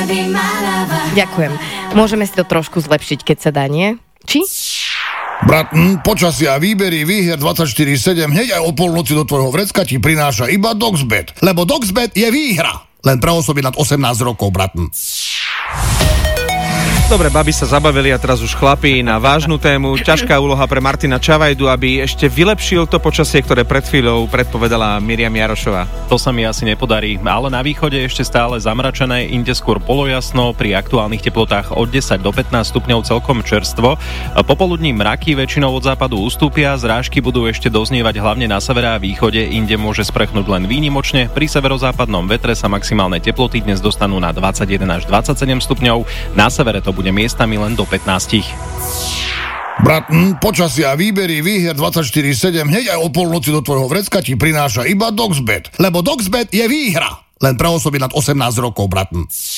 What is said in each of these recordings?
Ďakujem. Môžeme si to trošku zlepšiť, keď sa dá, nie? Či? Brat, počasia, výbery, výher 24/7, hneď aj o polnoci do tvojho vrecka ti prináša iba Doxbet. Lebo Doxbet je výhra. Len pre osoby nad 18 rokov, brat. Dobre, babi sa zabavili a teraz už chlapí na vážnu tému. Ťažká úloha pre Martina Čavajdu, aby ešte vylepšil to počasie, ktoré pred chvíľou predpovedala Miriam Jarošová. To sa mi asi nepodarí, ale na východe ešte stále zamračené, inde skôr polojasno, pri aktuálnych teplotách od 10 do 15 stupňov celkom čerstvo. Popoludní mraky väčšinou od západu ustúpia, zrážky budú ešte doznievať hlavne na severe a východe, inde môže sprchnúť len výnimočne. Pri severozápadnom vetre sa maximálne teploty dnes dostanú na 21 až 27 stupňov, na severe to bude miestami len do 15. Brat, počasia, výbery, výher 24/7, hneď aj o polnoci do tvojho vrecka ti prináša iba Doxbet. Lebo Doxbet je výhra. Len pre osoby nad 18 rokov, brat.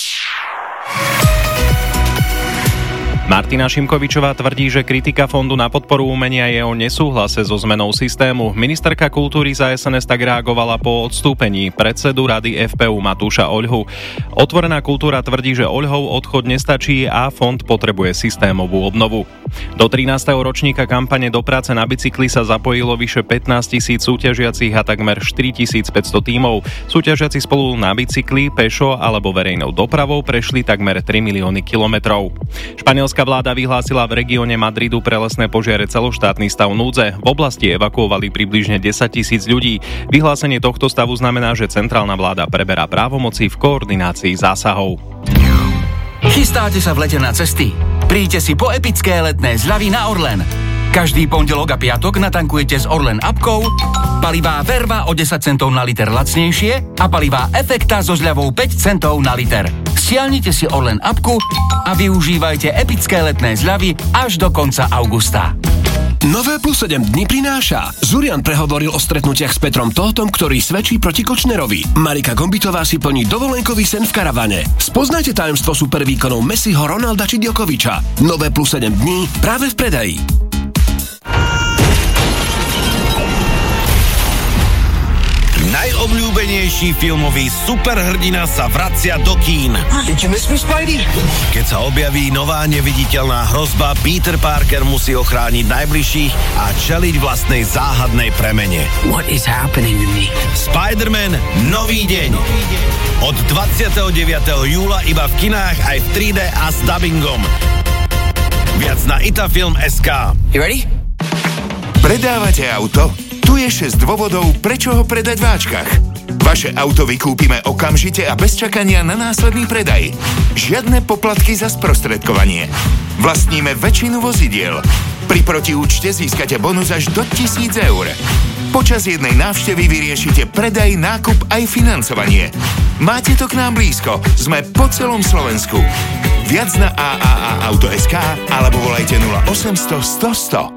Martina Šimkovičová tvrdí, že kritika Fondu na podporu umenia je o nesúhlase so zmenou systému. Ministerka kultúry za SNS tak reagovala po odstúpení predsedu rady FPU Matúša Oľhu. Otvorená kultúra tvrdí, že Oľhov odchod nestačí a fond potrebuje systémovú obnovu. Do 13. ročníka kampane Do práce na bicykli sa zapojilo vyše 15 000 súťažiacich a takmer 4500 tímov. Súťažiaci spolu na bicykli, pešo alebo verejnou dopravou prešli takmer 3 milióny kilometrov. Španielská vláda vyhlásila v regióne Madridu pre lesné požiare celoštátny stav núdze. V oblasti evakuovali približne 10 000 ľudí. Vyhlásenie tohto stavu znamená, že centrálna vláda preberá právomoci v koordinácii zásahov. Chystáte sa v lete na cesty? Príďte si po epické letné zľavy na Orlen. Každý pondelok a piatok natankujete s Orlen appkou, palivá Verva o 10 centov na liter lacnejšie a palivá Efekta so zľavou 5 centov na liter. Stiahnite si Orlen appku a využívajte epické letné zľavy až do konca augusta. Nové plus 7 dní prináša. Zurian prehovoril o stretnutiach s Petrom Tóthom, ktorý svedčí proti Kočnerovi. Marika Gombitová si plní dovolenkový sen v karavane. Spoznajte tajomstvo supervýkonov Messiho, Ronalda či Djokoviča. Nové plus 7 dní práve v predaji. Najobľúbenejší filmový superhrdina sa vracia do kín. Did you miss me, Spidey? Keď sa objaví nová neviditeľná hrozba, Peter Parker musí ochrániť najbližších a čeliť vlastnej záhadnej premene. What is happening to me? Spider-Man Nový deň. Od 29. júla iba v kinách aj v 3D a s dubbingom. Viac na itafilm.sk. You ready? Predávate auto? Tu je 6 dôvodov, prečo ho predať v Ačkach. Vaše auto vykúpime okamžite a bez čakania na následný predaj. Žiadne poplatky za sprostredkovanie. Vlastníme väčšinu vozidiel. Pri protiúčte získate bonus až do 1000 eur. Počas jednej návštevy vyriešite predaj, nákup aj financovanie. Máte to k nám blízko. Sme po celom Slovensku. Viac na AAA-auto.sk alebo volajte 0800 100 100.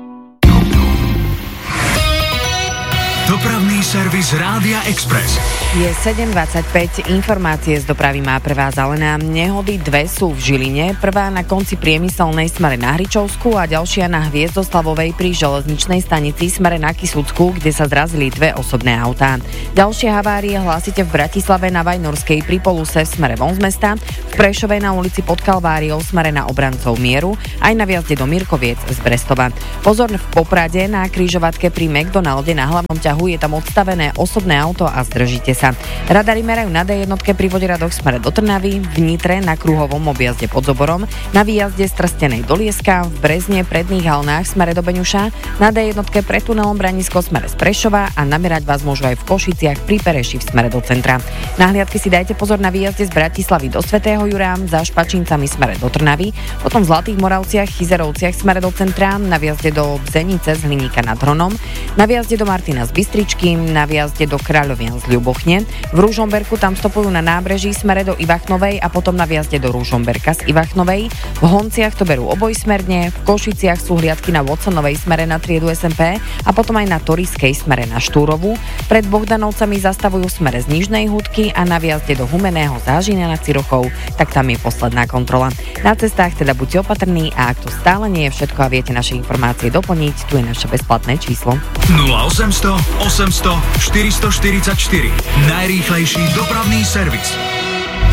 Dopravný servis Rádia Express. Je 7:25, informácie z dopravy má pre vás Alena. Nehody dve sú v Žiline, prvá na konci Priemyselnej smere na Hričovsku a ďalšia na Hviezdoslavovej pri železničnej stanici smere na Kysucku, kde sa zrazili dve osobné autá. Ďalšie havárie hlásite v Bratislave na Vajnorskej pri Poluse v smere von z mesta, v Prešovej na ulici Pod Kalváriou v smere na Obrancov Mieru, aj na viazde do Mirkoviec z Brestova. Pozor, v Poprade na križovatke pri McDonalde na hlavnom ťahu je tam odstavené osobné auto a zdržite sa. Radary merajú na D1 pri Voderadoch smere do Trnavy, v Nitre na kruhovom objazde pod Zoborom, na výjazde z Trstenej do Lieska, v Brezne predných Halnách smere do Beňuša, na D1 pre tunelom Branisko smere z Prešova a namerať vás môžu aj v Košiciach pri Pereši v smere do centra. Na hliadky si dajte pozor na výjazde z Bratislavy do Svätého Jura, za Špačincami smere do Trnavy, potom v Zlatých Moravciach, Chyzerovciach smere do centra, na výjazde do Zenice z Hliníka nad Hronom, na výjazde do Martina z Bystričky, na výjazde do Kráľovian z Ľubochne. V Ružomberku tam stopujú na nábreží smere do Ivachnovej a potom na výjazde do Ružomberka z Ivachnovej. V Honciach to berú obojsmerne, v Košiciach sú hliadky na Watsonovej smere na triedu SMP a potom aj na Toriskej smere na Štúrovu. Pred Bohdanovcami zastavujú smere z Nižnej Hudky a na výjazde do Humeného Zážina nad Cirochou, tak tam je posledná kontrola. Na cestách teda buďte opatrní a ak to stále nie je všetko a viete naše informácie doplniť, tu je naše bezplatné číslo. 0800 800 444. Najrýchlejší dopravný servis.